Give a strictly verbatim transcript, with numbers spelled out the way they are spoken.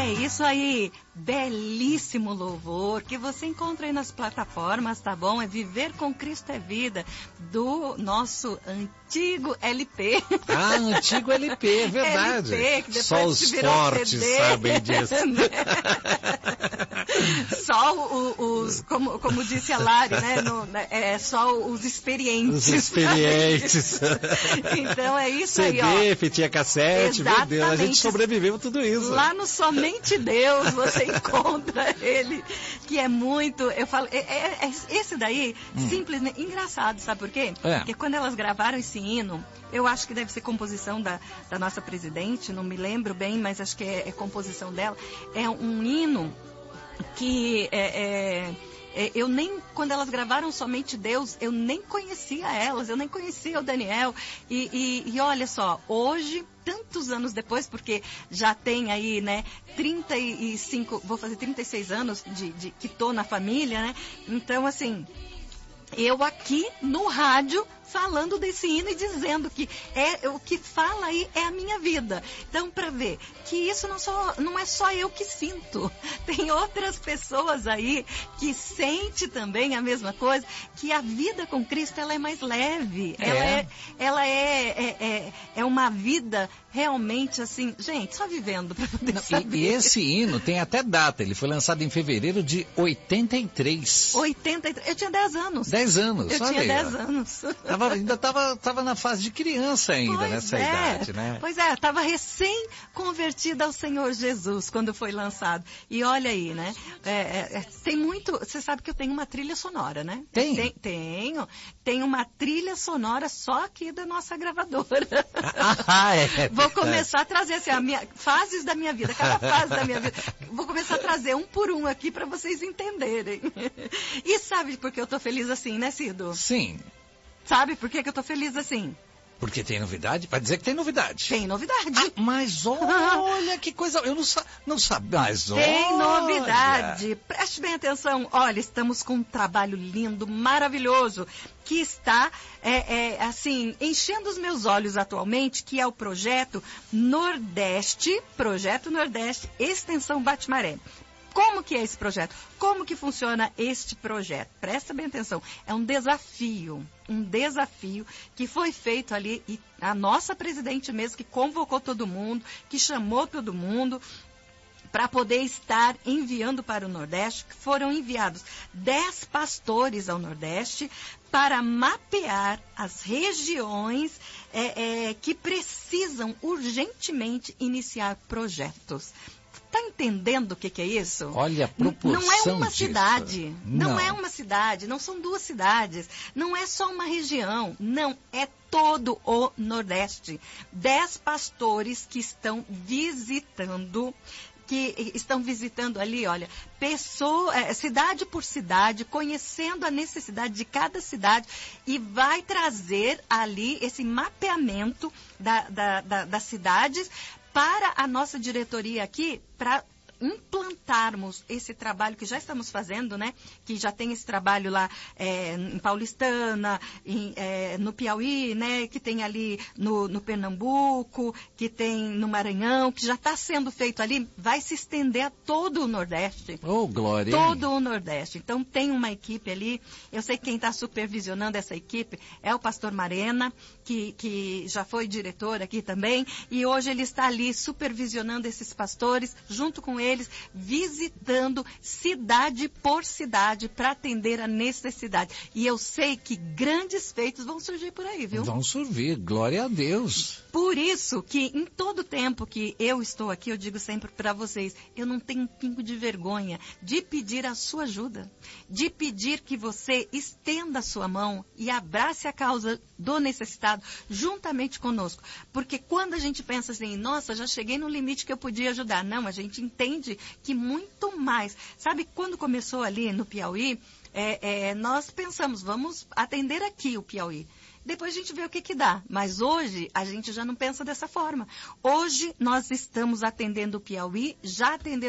É isso aí, belíssimo louvor que você encontra aí nas plataformas, tá bom? É Viver com Cristo é Vida, do nosso antigo L P. Ah, antigo L P, é verdade. L P, que depois só os fortes C D, sabem disso. Só o, os, como, como disse a Lari, né? No, é só os experientes. Os experientes. Então é isso C D, aí, ó. fitinha cassete, Exatamente. Meu Deus, a gente sobreviveu tudo isso. Lá no Somente Deus você encontra ele, que é muito, eu falo, é, é, é esse daí, hum. simplesmente, engraçado, sabe por quê? É. Porque quando elas gravaram esse hino, eu acho que deve ser composição da, da nossa presidente, não me lembro bem, mas acho que é, é composição dela, é um hino que é, é, é, eu nem, quando elas gravaram Somente Deus, eu nem conhecia elas, eu nem conhecia o Daniel, e, e, e olha só, hoje, tantos anos depois, porque já tem aí, né, trinta e cinco, vou fazer trinta e seis anos de, de que tô na família, né, então assim, eu aqui no rádio falando desse hino e dizendo que é o que fala aí é a minha vida. Então, para ver que isso não, só, não é só eu que sinto. Tem outras pessoas aí que sentem também a mesma coisa, que a vida com Cristo ela é mais leve. É. Ela, é, ela é, é, é, é uma vida realmente assim, gente, só vivendo para poder não, saber. E, e esse hino tem até data, ele foi lançado em fevereiro de oitenta e três. oitenta e três, eu tinha dez anos. dez anos, Eu olha tinha aí, dez ó. anos. Tava, ainda estava tava na fase de criança ainda, pois nessa é, idade, né? Pois é, estava recém-convertida ao Senhor Jesus quando foi lançado. E olha aí, né? É, é, tem muito... Você sabe que eu tenho uma trilha sonora, né? Tem? tem tenho. Tenho uma trilha sonora só aqui da nossa gravadora. Ah, é. Vou começar a trazer assim, a minha, fases da minha vida, cada fase da minha vida. Vou começar a trazer um por um aqui para vocês entenderem. E sabe por que eu tô feliz assim, né, Cido? Sim. Sabe por que, que eu tô feliz assim? Porque tem novidade? Vai dizer que tem novidade. Tem novidade. Ah, mas olha que coisa, eu não, sa não sabia, mas olha. Tem novidade. Preste bem atenção. Olha, estamos com um trabalho lindo, maravilhoso, que está, é, é, assim, enchendo os meus olhos atualmente, que é o projeto Nordeste, Projeto Nordeste, Extensão Bate-Maré. Como que é esse projeto? Como que funciona este projeto? Presta bem atenção. É um desafio, um desafio que foi feito ali, e a nossa presidente mesmo, que convocou todo mundo, que chamou todo mundo, para poder estar enviando para o Nordeste, que foram enviados dez pastores ao Nordeste para mapear as regiões é, é, que precisam urgentemente iniciar projetos. Tá entendendo o que, que é isso? Olha a proporção Não é uma disso. cidade, não. não é uma cidade, não são duas cidades, não é só uma região, não, é todo o Nordeste. Dez pastores que estão visitando, que estão visitando ali, olha, pessoa, é, cidade por cidade, conhecendo a necessidade de cada cidade e vai trazer ali esse mapeamento da, da, da, das cidades para a nossa diretoria aqui, para implantarmos esse trabalho que já estamos fazendo, né? Que já tem esse trabalho lá é, em Paulistana, em, é, no Piauí, né? Que tem ali no, no Pernambuco, que tem no Maranhão, que já está sendo feito ali, vai se estender a todo o Nordeste. Oh, glória! Todo o Nordeste. Então tem uma equipe ali, eu sei que quem está supervisionando essa equipe é o pastor Marena, que, que já foi diretor aqui também, e hoje ele está ali supervisionando esses pastores, junto com eles, visitando cidade por cidade para atender a necessidade. E eu sei que grandes feitos vão surgir por aí, viu? Vão surgir, glória a Deus. Por isso que em todo o tempo que eu estou aqui, eu digo sempre para vocês, eu não tenho um pingo de vergonha de pedir a sua ajuda, de pedir que você estenda a sua mão e abrace a causa do necessitado juntamente conosco. Porque quando a gente pensa assim, nossa, já cheguei no limite que eu podia ajudar. Não, a gente entende que muito mais. Sabe, quando começou ali no Piauí, é, é, nós pensamos, vamos atender aqui o Piauí. Depois a gente vê o que que dá. Mas hoje a gente já não pensa dessa forma. Hoje nós estamos atendendo o Piauí, já atendendo